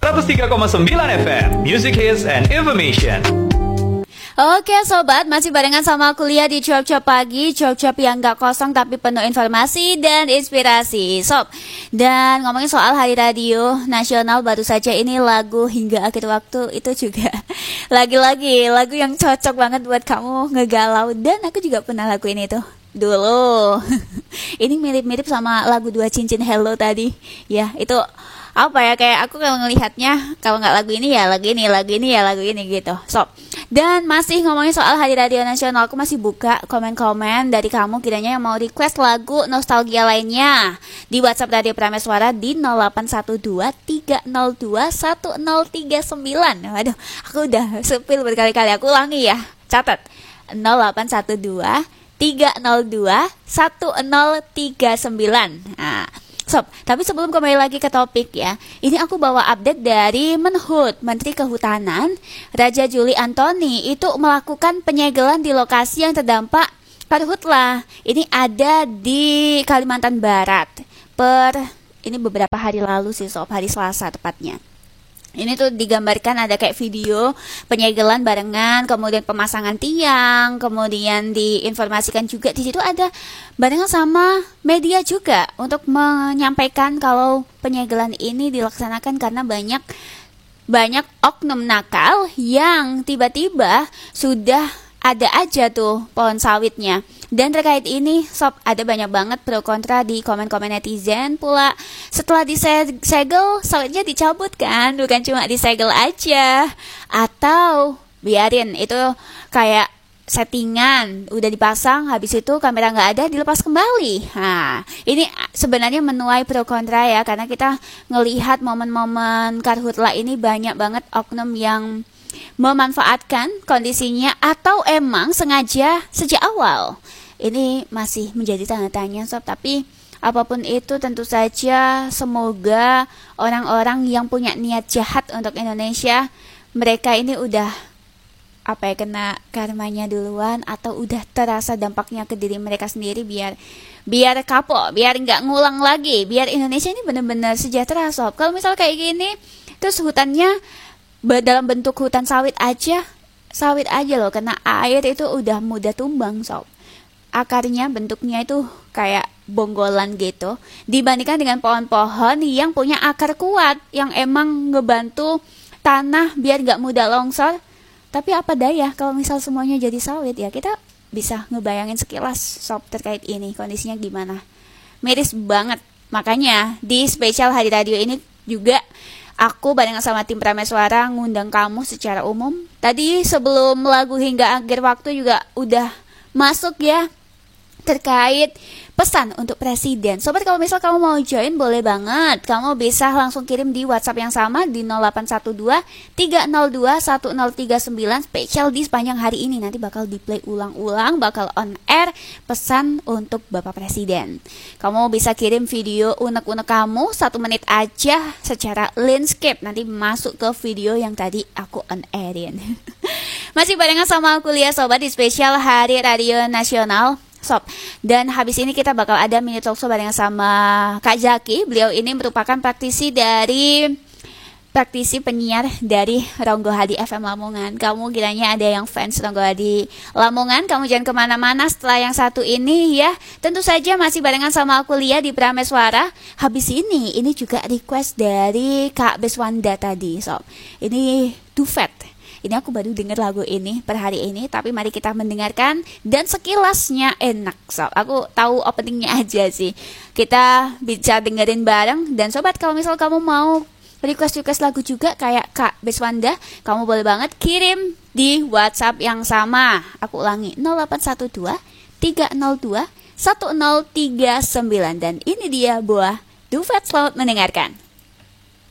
103,9 FM, Music Hits and Information. Oke sobat, masih barengan sama kuliah di Cuap-Cuap Pagi, Cuap-Cuap yang gak kosong tapi penuh informasi dan inspirasi sob. Dan ngomongin soal Hari Radio Nasional, baru saja ini lagu Hingga Akhir Waktu itu juga lagi-lagi lagu yang cocok banget buat kamu ngegalau. Dan aku juga pernah laguin itu dulu. Ini mirip-mirip sama lagu Dua Cincin Hello tadi. Ya itu apa ya, kayak aku kalau ngelihatnya, kalau nggak lagu ini ya lagu ini, lagu ini ya lagu ini gitu. Dan masih ngomongin soal Hari Radio Nasional, aku masih buka komen-komen dari kamu kiranya yang mau request lagu nostalgia lainnya di WhatsApp Radio Prameswara di 0812 302 1039. Waduh, aku udah sepil berkali-kali, aku ulangi ya, catat 0812 302 1039. Nah, sob, tapi sebelum kembali lagi ke topik ya, ini aku bawa update dari Menhut, Menteri Kehutanan, Raja Juli Antoni itu melakukan penyegelan di lokasi yang terdampak karhutlah. Ini ada di Kalimantan Barat. Ini beberapa hari lalu sih sob, hari Selasa tepatnya. Ini tuh digambarkan ada kayak video penyegelan barengan, kemudian pemasangan tiang, kemudian diinformasikan juga di situ ada barengan sama media juga untuk menyampaikan kalau penyegelan ini dilaksanakan karena banyak oknum nakal yang tiba-tiba sudah ada aja tuh pohon sawitnya. Dan terkait ini sob, ada banyak banget pro kontra di komen-komen netizen pula. Setelah disegel, sawitnya dicabut kan, bukan cuma disegel aja, atau biarin itu kayak settingan, udah dipasang, habis itu kamera nggak ada, dilepas kembali. Nah, ini sebenarnya menuai pro kontra ya, karena kita ngelihat momen-momen karhutla ini banyak banget oknum yang memanfaatkan kondisinya atau emang sengaja sejak awal. Ini masih menjadi tanda tanya sob, tapi apapun itu tentu saja semoga orang-orang yang punya niat jahat untuk Indonesia, mereka ini udah kena karmanya duluan atau udah terasa dampaknya ke diri mereka sendiri, biar kapok, biar nggak ngulang lagi, biar Indonesia ini benar-benar sejahtera sob. Kalau misal kayak gini terus hutannya dalam bentuk hutan sawit aja loh, kena air itu udah mudah tumbang sob. Akarnya bentuknya itu kayak bonggolan gitu, dibandingkan dengan pohon-pohon yang punya akar kuat yang emang ngebantu tanah biar gak mudah longsor. Tapi apa daya kalau misal semuanya jadi sawit, ya kita bisa ngebayangin sekilas sob terkait ini kondisinya gimana. Miris banget. Makanya di spesial Hari Radio ini juga aku barengan sama tim Prameswara ngundang kamu secara umum. Tadi sebelum lagu Hingga Akhir Waktu juga udah masuk ya terkait pesan untuk presiden. Sobat, kalau misal kamu mau join boleh banget. Kamu bisa langsung kirim di WhatsApp yang sama di 0812 302 1039. Spesial di sepanjang hari ini nanti bakal di play ulang-ulang, bakal on air pesan untuk Bapak Presiden. Kamu bisa kirim video unek-unek kamu 1 menit aja secara landscape, nanti masuk ke video yang tadi aku on airin. Masih barengan sama kuliah sobat di spesial Hari Radio Nasional sob. Dan habis ini kita bakal ada mini talkshow barengan sama Kak Zaki. Beliau ini merupakan praktisi penyiar dari Ronggo Hadi FM Lamongan. Kamu kiranya ada yang fans Ronggo Hadi Lamongan, kamu jangan kemana-mana setelah yang satu ini ya. Tentu saja masih barengan sama kuliah di Prameswara. Habis ini juga request dari Kak Beswanda tadi sob. Ini Duvet. Ini aku baru dengar lagu ini per hari ini, tapi mari kita mendengarkan dan sekilasnya enak sob. Aku tahu openingnya aja sih. Kita bisa dengerin bareng. Dan sobat, kalau misal kamu mau request lagu juga kayak Kak Beswanda, kamu boleh banget kirim di WhatsApp yang sama. Aku ulangi 0812 302 1039. Dan ini dia buah Duvet. Selamat mendengarkan.